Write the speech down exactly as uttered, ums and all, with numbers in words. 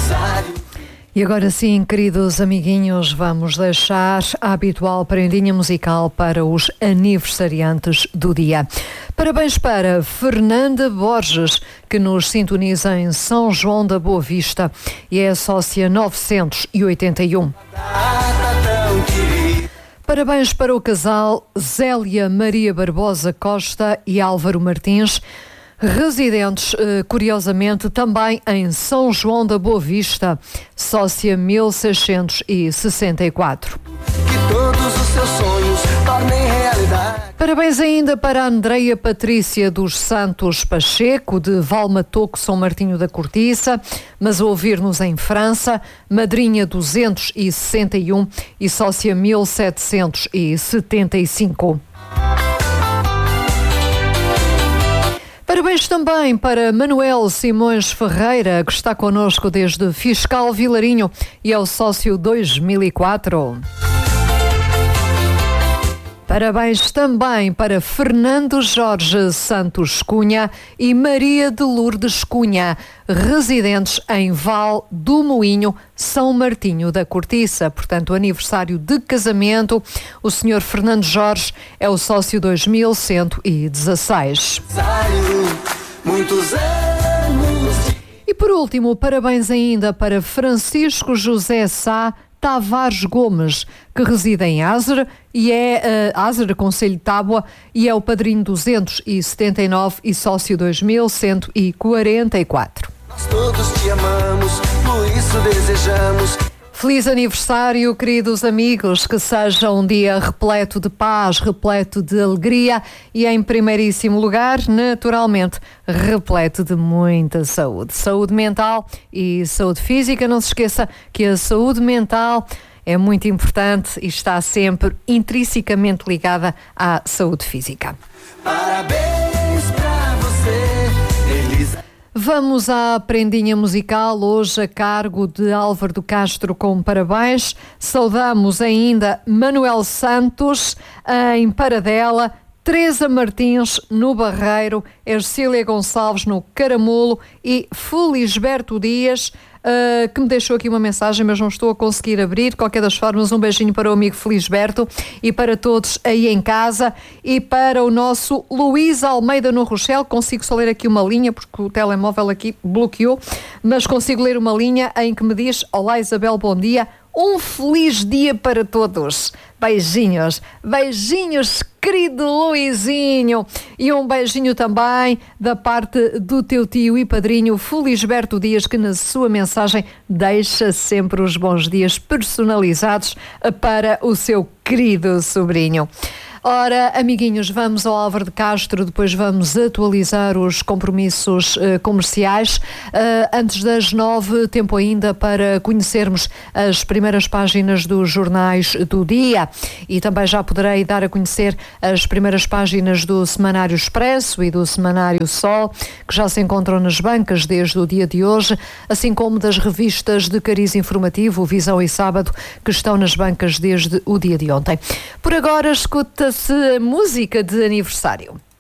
E agora sim, queridos amiguinhos, vamos deixar a habitual prendinha musical para os aniversariantes do dia. Parabéns para Fernanda Borges, que nos sintoniza em São João da Boa Vista e é a sócia novecentos e oitenta e um. Parabéns para o casal Zélia Maria Barbosa Costa e Álvaro Martins, residentes, curiosamente, também em São João da Boa Vista, sócia mil seiscentos e sessenta e quatro. Que todos os seus sonhos tornem realidade. Parabéns ainda para a Andreia Patrícia dos Santos Pacheco, de Valmatoco, São Martinho da Cortiça, mas a ouvir-nos em França, madrinha duzentos e sessenta e um e sócia mil setecentos e setenta e cinco. Parabéns também para Manuel Simões Ferreira, que está connosco desde Fiscal Vilarinho e é o sócio dois mil e quatro. Parabéns também para Fernando Jorge Santos Cunha e Maria de Lourdes Cunha, residentes em Val do Moinho, São Martinho da Cortiça. Portanto, aniversário de casamento. O senhor Fernando Jorge é o sócio dois mil cento e dezesseis. Muitos anos. E por último, parabéns ainda para Francisco José Sá Tavares Gomes, que reside em Ázer e é uh, Ázer, Concelho de Tábua, e é o padrinho duzentos e setenta e nove e sócio dois mil cento e quarenta e quatro. Nós todos te amamos, por isso desejamos. Feliz aniversário, queridos amigos, que seja um dia repleto de paz, repleto de alegria e, em primeiríssimo lugar, naturalmente, repleto de muita saúde. Saúde mental e saúde física. Não se esqueça que a saúde mental é muito importante e está sempre intrinsecamente ligada à saúde física. Parabéns pra você, Elisa. Vamos à prendinha musical, hoje a cargo de Álvaro do Castro com parabéns. Saudamos ainda Manuel Santos em Paradela, Teresa Martins no Barreiro, Ercília Gonçalves no Caramulo e Felisberto Dias, uh, que me deixou aqui uma mensagem, mas não estou a conseguir abrir. De qualquer das formas, um beijinho para o amigo Felisberto e para todos aí em casa, e para o nosso Luís Almeida no Rochelle. Consigo só ler aqui uma linha, porque o telemóvel aqui bloqueou, mas consigo ler uma linha em que me diz: olá Isabel, bom dia. Um feliz dia para todos. Beijinhos, beijinhos, querido Luizinho. E um beijinho também da parte do teu tio e padrinho Felisberto Dias, que na sua mensagem deixa sempre os bons dias personalizados para o seu querido sobrinho. Ora, amiguinhos, vamos ao Álvaro de Castro, depois vamos atualizar os compromissos uh, comerciais. Uh, antes das nove, tempo ainda para conhecermos as primeiras páginas dos jornais do dia, e também já poderei dar a conhecer as primeiras páginas do Semanário Expresso e do Semanário Sol, que já se encontram nas bancas desde o dia de hoje, assim como das revistas de cariz informativo, Visão e Sábado, que estão nas bancas desde o dia de ontem. Por agora, escuta-se a música de aniversário.